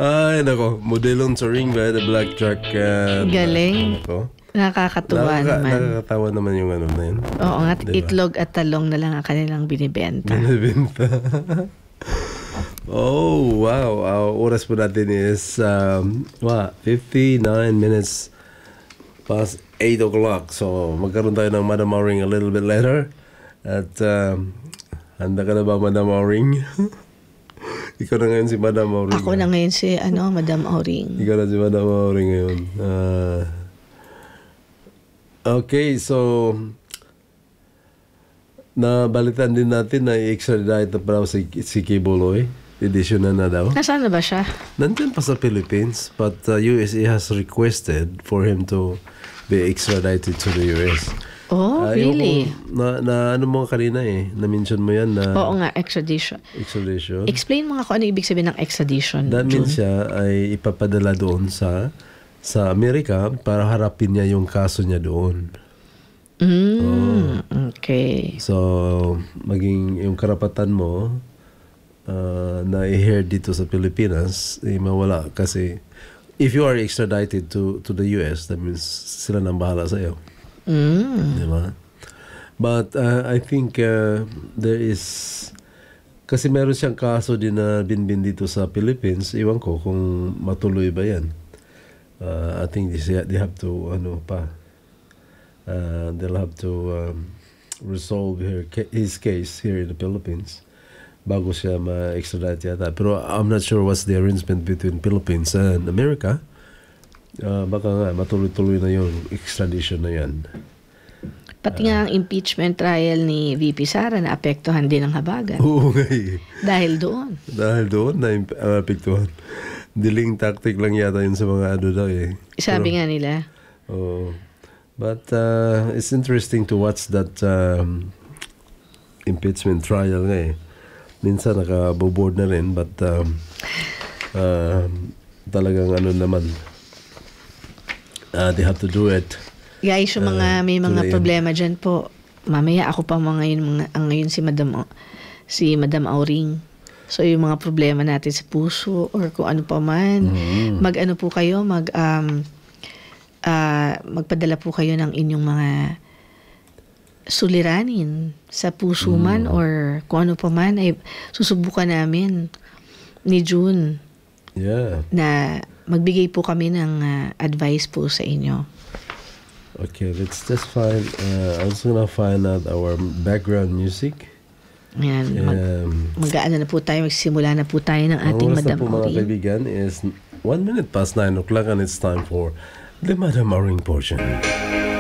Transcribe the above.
Ay, nako. Modelong Turing by the Black Jack. Galing. Nako. Nakakatuwa naman. Nakakatawa naman yung ano na yun. Oo nga, Diba? itlog at talong na lang ang kanilang binibenta. Binibenta. Oh, wow. Ang oras po natin is 59 minutes past 8 o'clock. So, magkaroon tayo ng Madam Auring a little bit later. At handa ka na ba, Madam Auring? Ikaw na ngayon si Madam Auring. Ako na ngayon si Madam Auring. Ikaw na si Madam Auring ngayon. Okay, so nabalitan din natin na i-extradite na parang si Kibuloy. Edition na daw. Nasaan na ba siya? Nandyan pa sa Philippines, but USA has requested for him to be extradited to the US. Oh, really? Na ano mo kanina na-mention mo yan na... Oo nga, extradition. Extradition. Explain mo nga kung ano ibig sabihin ng extradition. That means siya ay ipapadala doon sa Amerika para harapin niya yung kaso niya doon. Okay. So, maging yung karapatan mo na i-hear dito sa Pilipinas, mawala kasi if you are extradited to the US, that means sila nang bahala sa iyo. Diba? But I think there is kasi meron siyang kaso din na binbin dito sa Philippines. Iwan ko kung matuloy ba yan. I think they have to they'll have to resolve his case here in the Philippines bago siya ma-extradite yata. Pero I'm not sure what's the arrangement between Philippines and America. Baka nga matuloy-tuloy na yung extradition na yan. Pati nga ang impeachment trial ni VP Sara na apektuhan din ng habagat. Oo nga Dahil doon. Dahil doon na apektuhan. Diling tactic lang yata yun sa mga daw Sabi nga nila. But it's interesting to watch that impeachment trial nga Minsan naka-board na rin, but talagang naman, they have to do it. Guys, yung may mga problema dyan po. Mamaya ako pa ngayon si Madam Auring. So yung mga problema natin sa puso or kung ano pa man, mag-ano po kayo, magpadala po kayo ng inyong mga suliranin sa puso man or kung ano pa man, ay susubukan namin ni June na magbigay po kami ng advice po sa inyo. Okay, let's just find I was gonna find out our background music. Yan, mag-aano na po tayo, magsimula na po tayo ng ating Madam Auring. Ang oras na po mga kaibigan is 1 minute past 9 o'clock and it's time for the Madam Auring portion.